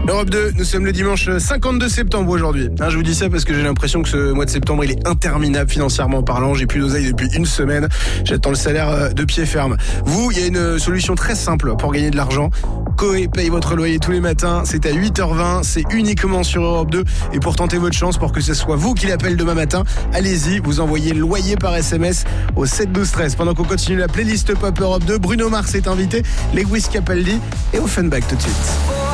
Europe 2, nous sommes le dimanche 52 septembre aujourd'hui. Je vous dis ça parce que j'ai l'impression que ce mois de septembre, il est interminable financièrement parlant. J'ai plus d'oseille depuis une semaine. J'attends le salaire de pied ferme. Vous, il y a une solution très simple pour gagner de l'argent. Coé paye votre loyer tous les matins. C'est à 8h20. C'est uniquement sur Europe 2. Et pour tenter votre chance, pour que ce soit vous qui l'appelle demain matin, allez-y, vous envoyez loyer par SMS au 7 12 13. Pendant qu'on continue la playlist Pop Europe 2, Bruno Mars est invité, Lewis Capaldi et Offenbach tout de suite.